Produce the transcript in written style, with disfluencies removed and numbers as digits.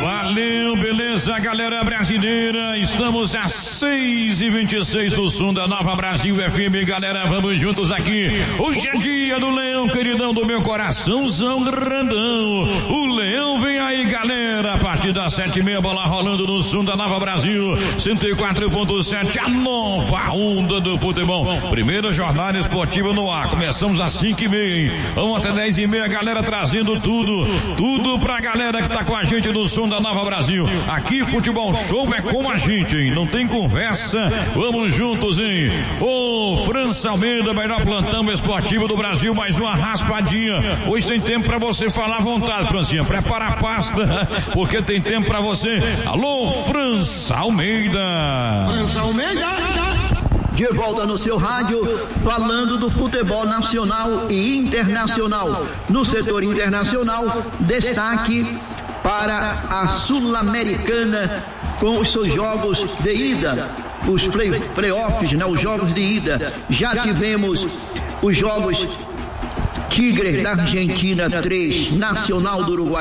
Valeu, beleza, galera brasileira. Estamos às 6h26 do som da Nova Brasil FM, galera. Vamos juntos aqui. Hoje é dia do Leão, queridão do meu coraçãozão grandão. O Leão vem aí, galera. A partir das 7h30, bola rolando no som da Nova Brasil 104.7, a nova onda do futebol. Primeira jornada esportiva no ar. Começamos às 5h30, hein? Vamos até 10h30, galera, trazendo tudo pra galera que tá com a gente no som da Nova Brasil. Aqui Futebol Show é com a gente, hein? Não tem conversa. Vamos juntos, hein? Ô, França Almeida, melhor plantão esportivo do Brasil, mais uma raspadinha. Hoje tem tempo pra você falar à vontade, Francinha. Prepara a pasta, porque tem tempo pra você. Alô, França Almeida. França Almeida. De volta no seu rádio, falando do futebol nacional e internacional. No setor internacional, destaque para a Sul-Americana com os seus jogos de ida, os playoffs, né, os jogos de ida. Já tivemos os jogos Tigres da Argentina 3, Nacional do Uruguai